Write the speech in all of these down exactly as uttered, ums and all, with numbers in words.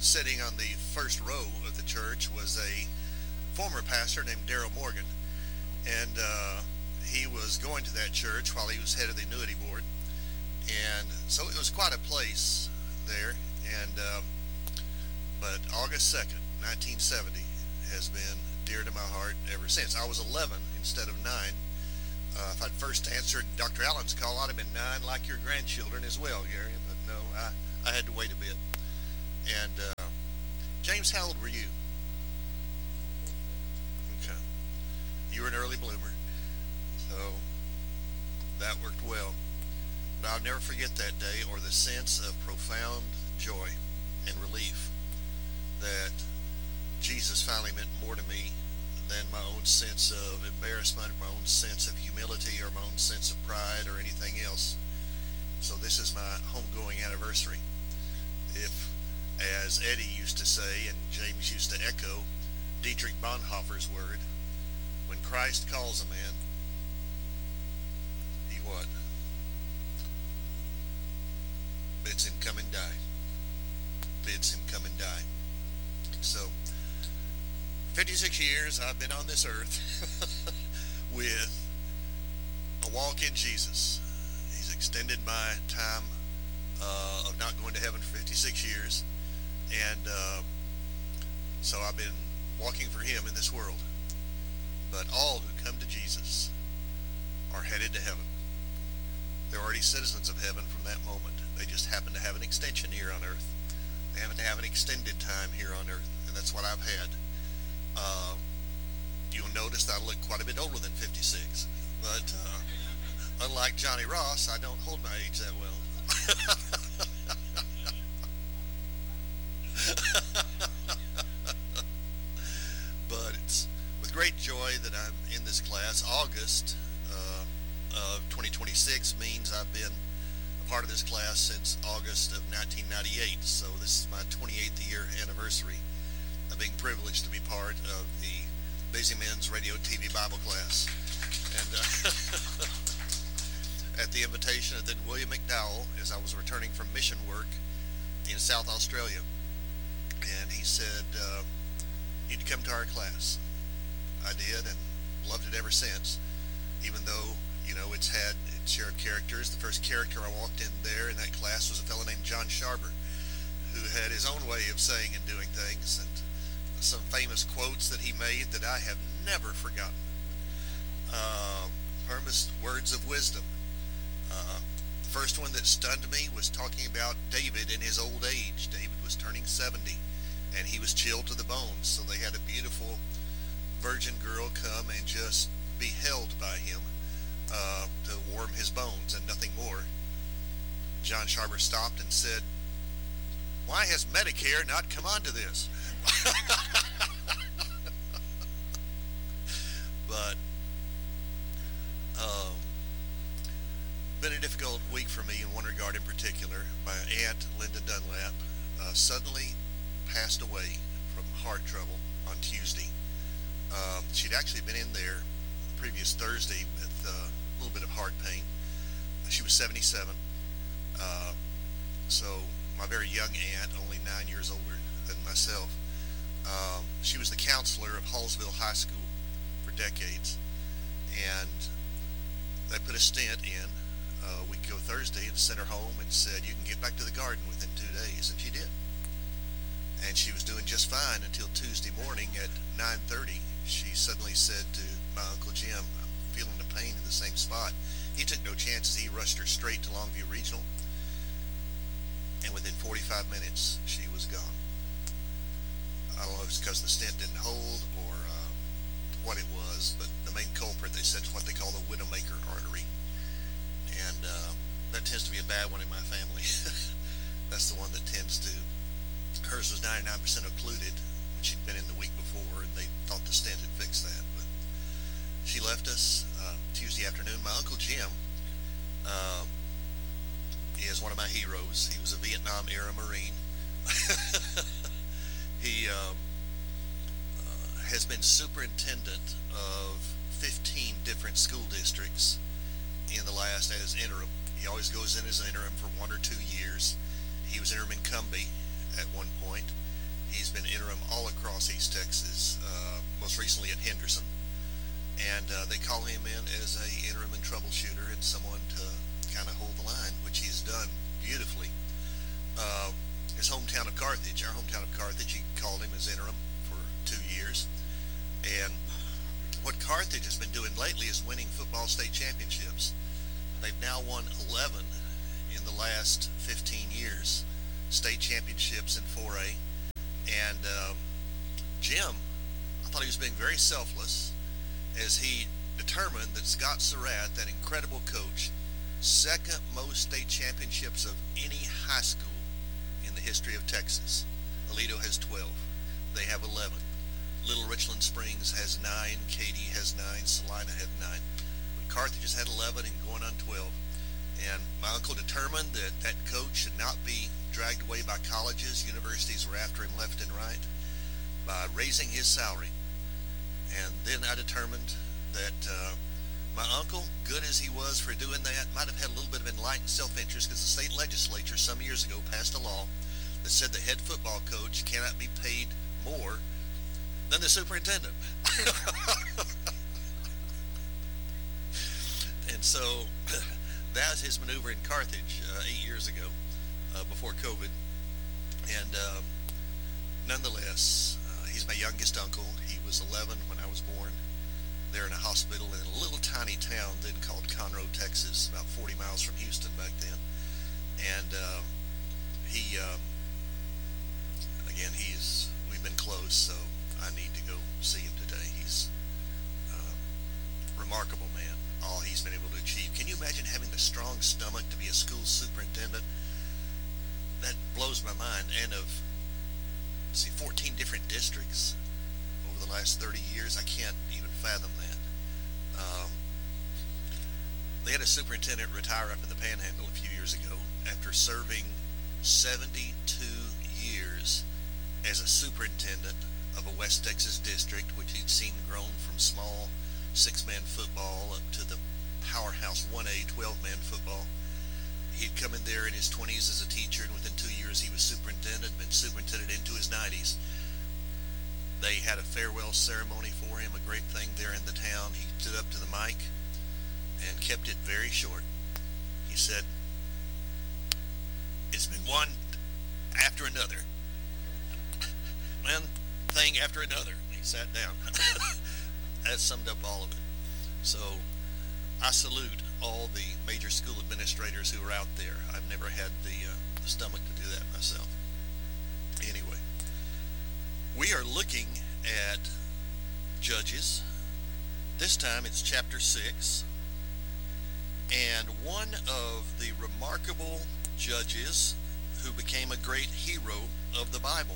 sitting on the first row of the church was a former pastor named Daryl Morgan, and uh, he was going to that church while he was head of the annuity board, and so it was quite a place there. And um, but August second, nineteen seventy, has been dear to my heart ever since. I was eleven instead of nine. Uh, if I'd first answered Doctor Allen's call, I'd have been nine, like your grandchildren as well, Gary. But no, I, I had to wait a bit. And uh, James, how old were you? Okay, you were an early bloomer, so that worked well. But I'll never forget that day or the sense of profound joy and relief that Jesus finally meant more to me than my own sense of embarrassment, my own sense of humility, or my own sense of pride, or anything else. So this is my homegoing anniversary. If, as Eddie used to say and James used to echo, Dietrich Bonhoeffer's word, when Christ calls a man, he what? Bids him come and die. Bids him come and die. So, fifty-six years I've been on this earth with a walk in Jesus. He's extended my time uh, of not going to heaven for fifty-six years. And uh, so I've been walking for him in this world. But all who come to Jesus are headed to heaven. They're already citizens of heaven from that moment. They just happen to have an extension here on earth. They happen to have an extended time here on earth. And that's what I've had. Uh, you'll notice that I look quite a bit older than fifty-six. But uh, unlike Johnny Ross, I don't hold my age that well. But it's with great joy that I'm in this class. August uh, of twenty twenty-six means I've been a part of this class since August of nineteen ninety-eight. So this is my twenty-eighth year anniversary of being privileged to be part of the Busy Men's Radio T V Bible class. And uh, at the invitation of then William McDowell, as I was returning from mission work in South Australia, and he said, uh, you need to come to our class. I did, and loved it ever since, even though, you know, it's had its share of characters. The first character I walked in there in that class was a fellow named John Sharber, who had his own way of saying and doing things, and some famous quotes that he made that I have never forgotten. Uh, firmest words of wisdom. Uh, the first one that stunned me was talking about David in his old age. David was turning seventy, and he was chilled to the bones. So they had a beautiful virgin girl come and just be held by him uh, to warm his bones and nothing more. John Sharber stopped and said, "Why has Medicare not come onto this?" But um, been a difficult week for me in one regard in particular. My aunt, Linda Dunlap, uh, suddenly passed away from heart trouble on Tuesday. Um, she'd actually been in there the previous Thursday with uh, a little bit of heart pain. She was seventy-seven. Uh, so my very young aunt, only nine years older than myself, um, she was the counselor of Hallsville High School for decades. And they put a stent in a week ago Thursday and sent her home and said, you can get back to the garden within two days. And she did. And she was doing just fine until Tuesday morning at nine thirty. She suddenly said to my Uncle Jim, I'm feeling the pain in the same spot. He took no chances. He rushed her straight to Longview Regional. And within forty-five minutes, she was gone. I don't know if it's because the stent didn't hold or uh, what it was, but the main culprit, they said, is what they call the Widowmaker artery. And uh, that tends to be a bad one in my family. That's the one that tends to. Hers was ninety-nine percent occluded when she'd been in the week before, and they thought the stent had fixed that. But she left us uh, Tuesday afternoon. My Uncle Jim uh, is one of my heroes. He was a Vietnam-era Marine. He um, uh, has been superintendent of fifteen different school districts in the last as interim. He always goes in as interim for one or two years. He was interim in Cumbie at one point. he's been interim all across East Texas, uh, most recently at Henderson. And uh, they call him in as a interim and troubleshooter and someone to kind of hold the line, which he's done beautifully. Uh, his hometown of Carthage, our hometown of Carthage, he called him as interim for two years. And what Carthage has been doing lately is winning football state championships. They've now won eleven in the last fifteen years, state championships in four A. And um, Jim, I thought he was being very selfless as he determined that Scott Surratt, that incredible coach, second most state championships of any high school in the history of Texas. Aledo has twelve. They have eleven. Little Richland Springs has nine. Katy has nine. Salina had nine. But Carthage has had eleven and going on twelve. And my uncle determined that that coach should not be dragged away by colleges. Universities were after him left and right by raising his salary. And then I determined that uh, my uncle, good as he was for doing that, might have had a little bit of enlightened self-interest, because the state legislature some years ago passed a law that said the head football coach cannot be paid more than the superintendent. And so that was his maneuver in Carthage uh, eight years ago, uh, before COVID. And um, nonetheless, uh, he's my youngest uncle. He was eleven when I was born. They're in a hospital in a little tiny town then called Conroe, Texas, about forty miles from Houston back then. And um, he, um, again, he's, we've been close, so I need to go see him today. He's um, remarkable man, all he's been able to achieve. Can you imagine having the strong stomach to be a school superintendent? That blows my mind. And of, let's see, fourteen different districts over the last thirty years, I can't even fathom that. Um, they had a superintendent retire up in the Panhandle a few years ago after serving seventy-two years as a superintendent of a West Texas district, which he'd seen grown from small six-man football up to the powerhouse one A twelve-man football. He'd come in there in his twenties as a teacher, and within two years he was superintendent, been superintendent into his nineties. They had a farewell ceremony for him, a great thing there in the town. He stood up to the mic and kept it very short. He said, "It's been one after another, one thing after another." And he sat down. That summed up all of it. So I salute all the major school administrators who are out there. I've never had the, uh, the stomach to do that myself. Anyway, we are looking at Judges. This time it's chapter six. And one of the remarkable judges who became a great hero of the Bible.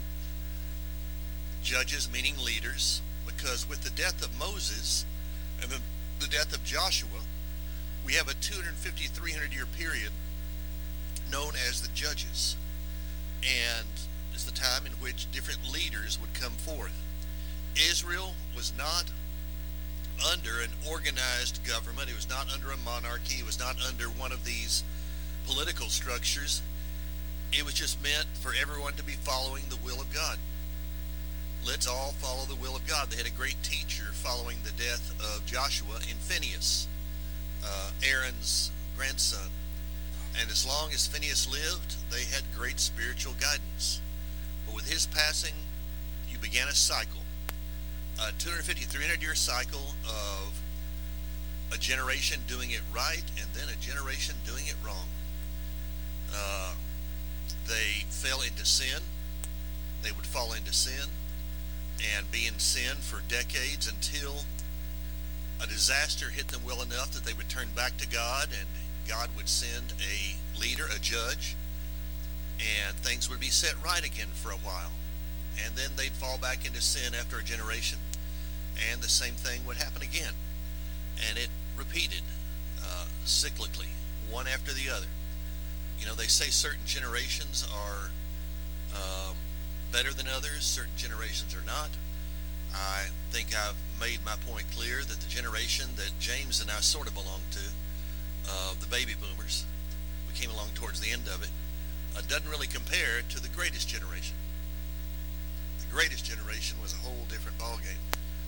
Judges meaning leaders, because with the death of Moses and the, the death of Joshua, we have a two hundred fifty, three hundred year period known as the Judges. And it's the time in which different leaders would come forth. Israel was not under an organized government. It was not under a monarchy. It was not under one of these political structures. It was just meant for everyone to be following the will of God. Let's all follow the will of God. They had a great teacher following the death of Joshua in Phinehas, uh, Aaron's grandson. And as long as Phinehas lived, they had great spiritual guidance. But with his passing, you began a cycle, a two hundred fifty, three hundred year cycle of a generation doing it right and then a generation doing it wrong. Uh, they fell into sin. They would fall into sin and be in sin for decades until a disaster hit them well enough that they would turn back to God, and God would send a leader, a judge, and things would be set right again for a while. And then they'd fall back into sin after a generation, and the same thing would happen again. And it repeated uh, cyclically, one after the other. You know, they say certain generations are um, better than others, certain generations are not. I think I've made my point clear that the generation that James and I sort of belong to, uh, the baby boomers, we came along towards the end of it, uh, doesn't really compare to the greatest generation. generation was a whole different ballgame.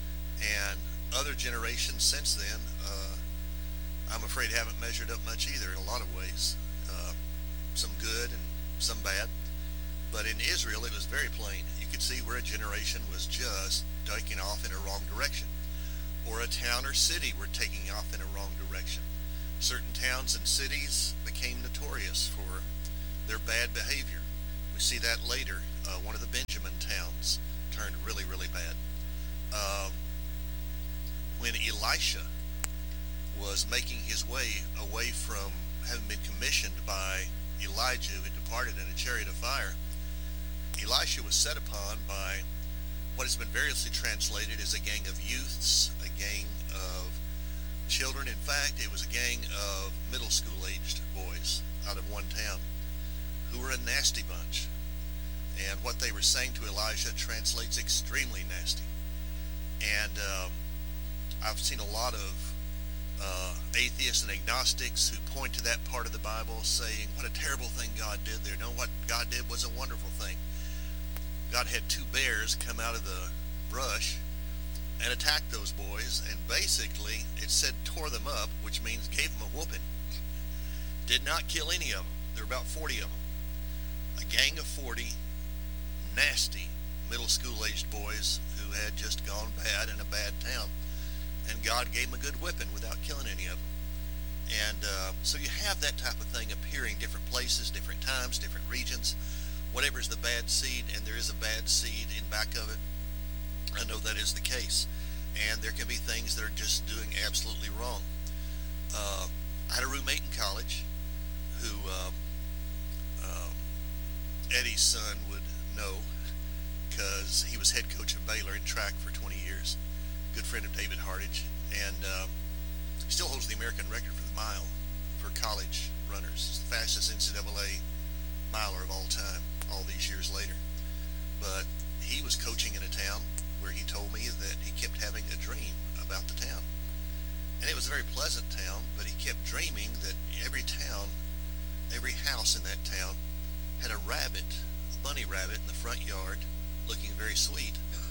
And other generations since then, uh, I'm afraid haven't measured up much either in a lot of ways. Uh, some good and some bad. But in Israel, it was very plain. You could see where a generation was just taking off in a wrong direction, or a town or city were taking off in a wrong direction. Certain towns and cities became notorious for their bad behavior. We see that later. Uh, one of the Benjamin towns turned really, really bad. Um, when Elisha was making his way away from having been commissioned by Elijah, who had departed in a chariot of fire, Elisha was set upon by what has been variously translated as a gang of youths, a gang of children. In fact, it was a gang of middle school-aged boys out of one town who were a nasty bunch. And what they were saying to Elijah translates extremely nasty. And um, I've seen a lot of uh, atheists and agnostics who point to that part of the Bible saying, what a terrible thing God did there. No, what God did was a wonderful thing. God had two bears come out of the brush and attack those boys, and basically it said tore them up, which means gave them a whooping. Did not kill any of them. There were about forty of them. A gang of forty nasty middle school aged boys who had just gone bad in a bad town, and God gave them a good whipping without killing any of them. And uh, so you have that type of thing appearing different places, different times, different regions. Whatever is the bad seed, and there is a bad seed in back of it, I know that is the case. And there can be things that are just doing absolutely wrong. Uh, I had a roommate in college who um, um, Eddie's son would know, because he was head coach of Baylor in track for twenty years. Good friend of David Hardage, and uh, he still holds the American record for the mile for college runners. He's the fastest N C double A miler of all time, all these years later. But he was coaching in a town where he told me that he kept having a dream about the town. And it was a very pleasant town, but he kept dreaming that every town, every house in that town had a rabbit, a bunny rabbit in the front yard, looking very sweet.